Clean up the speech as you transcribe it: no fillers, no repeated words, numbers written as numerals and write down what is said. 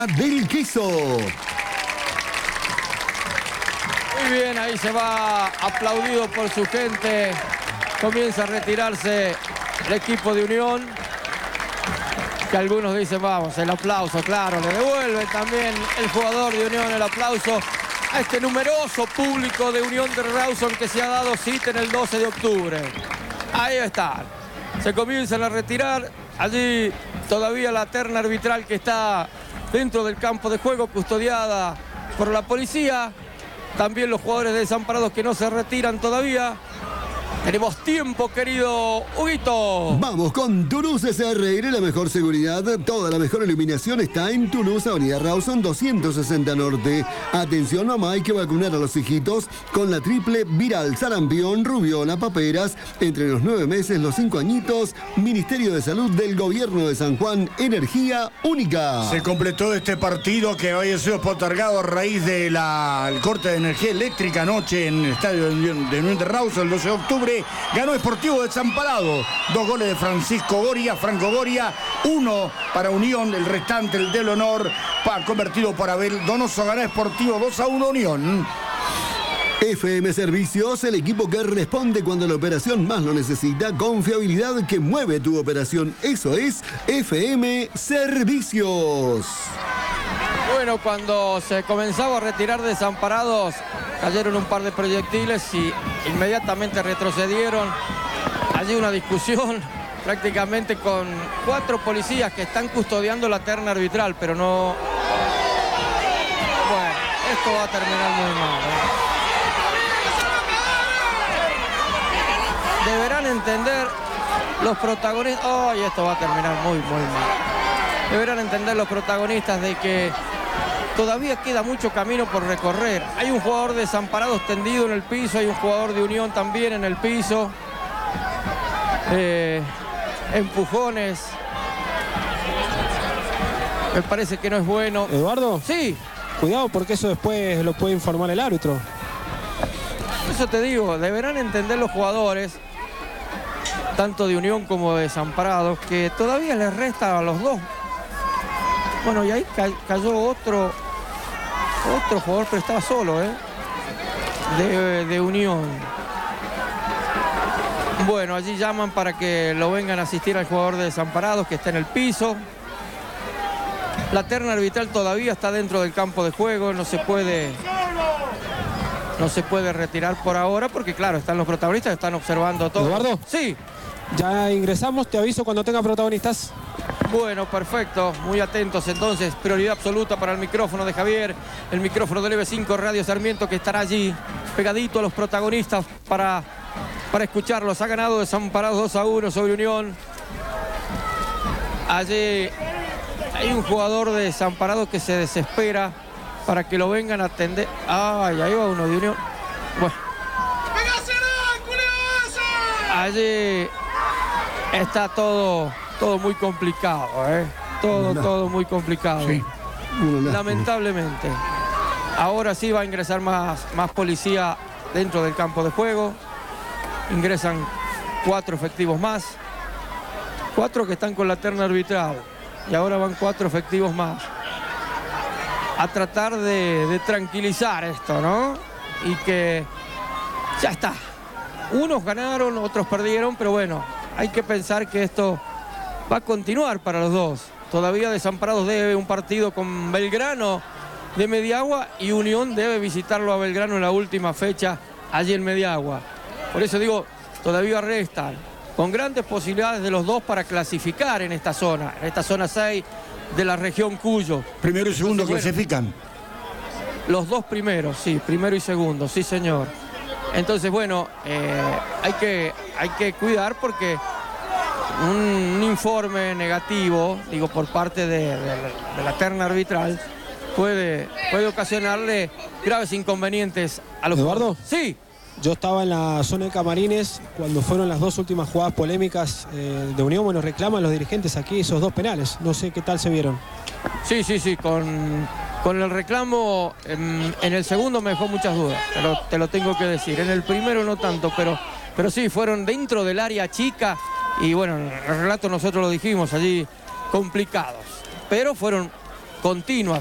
del queso. Muy bien, ahí se va aplaudido por su gente. Comienza a retirarse el equipo de Unión. Que algunos dicen, vamos, el aplauso, claro, le devuelve también el jugador de Unión el aplauso a este numeroso público de Unión de Rawson que se ha dado cita en el 12 de octubre. Ahí está. Se comienzan a retirar. Allí todavía la terna arbitral que está dentro del campo de juego, custodiada por la policía. También los jugadores desamparados que no se retiran todavía. Tenemos tiempo, querido Huguito. Vamos con Toulouse SRR, la mejor seguridad, toda la mejor iluminación está en Toulouse, Avenida Rawson 260 Norte. Atención mamá, hay que vacunar a los hijitos con la triple viral, sarampión, rubiola, paperas, entre los 9 meses, los 5 añitos. Ministerio de Salud del Gobierno de San Juan, energía única. Se completó este partido que había sido postergado a raíz del corte de energía eléctrica anoche en el estadio de Unión de Rawson, el 12 de octubre. Ganó Sportivo Desamparado. 2 goles de Franco Goria, 1 para Unión, el restante, el del honor, convertido por Abel Donoso. Gana Sportivo 2-1 Unión. FM Servicios, el equipo que responde cuando la operación más lo necesita, confiabilidad que mueve tu operación. Eso es FM Servicios. Bueno, cuando se comenzaba a retirar desamparados, cayeron un par de proyectiles y inmediatamente retrocedieron. Allí una discusión prácticamente con 4 policías que están custodiando la terna arbitral, pero no... Bueno, esto va a terminar muy mal, Deberán entender los protagonistas... ¡Ay, esto va a terminar muy mal! Deberán entender los protagonistas de que todavía queda mucho camino por recorrer. Hay un jugador desamparado tendido en el piso, hay un jugador de Unión también en el piso. Empujones. Me parece que no es bueno. ¿Eduardo? Sí. Cuidado porque eso después lo puede informar el árbitro. Eso te digo, deberán entender los jugadores, tanto de Unión como de Desamparados, que todavía les resta a los dos. Bueno, y ahí cayó otro jugador, pero estaba solo, de Unión. Bueno, allí llaman para que lo vengan a asistir al jugador de Desamparados, que está en el piso. La terna arbitral todavía está dentro del campo de juego, no se puede retirar por ahora, porque claro, están los protagonistas, están observando todo. ¿Eduardo? Sí. Ya ingresamos, te aviso cuando tenga protagonistas. Bueno, perfecto, muy atentos entonces, prioridad absoluta para el micrófono de Javier, el micrófono del EB5 Radio Sarmiento, que estará allí pegadito a los protagonistas para escucharlos. Ha ganado Desamparados 2-1 sobre Unión. Allí hay un jugador de Desamparados que se desespera para que lo vengan a atender. Ay, ahí va uno de Unión. Bueno. Allí está todo muy complicado, todo muy complicado. Sí. Lamentablemente. Ahora sí va a ingresar más policía dentro del campo de juego. Ingresan 4 efectivos más. 4 que están con la terna arbitral. Y ahora van 4 efectivos más. A tratar de tranquilizar esto, ¿no? Y que ya está. Unos ganaron, otros perdieron, pero bueno, hay que pensar que esto va a continuar para los dos. Todavía Desamparados debe un partido con Belgrano de Mediagua y Unión debe visitarlo a Belgrano en la última fecha allí en Mediagua. Por eso digo, todavía restan con grandes posibilidades de los dos para clasificar en esta zona 6 de la región Cuyo. Primero y segundo clasifican. Los dos primeros, sí, primero y segundo, sí señor. Entonces, bueno, hay que cuidar porque un informe negativo, digo, por parte de la terna arbitral, puede ocasionarle graves inconvenientes a los ¿Eduardo? jugadores. Sí. Yo estaba en la zona de camarines cuando fueron las 2 últimas jugadas polémicas de Unión. Bueno, reclaman los dirigentes aquí esos 2 penales. No sé qué tal se vieron. Sí, con el reclamo en el segundo me dejó muchas dudas, te lo tengo que decir. En el primero no tanto, pero sí, fueron dentro del área chica y bueno, en el relato nosotros lo dijimos allí, complicados. Pero fueron continua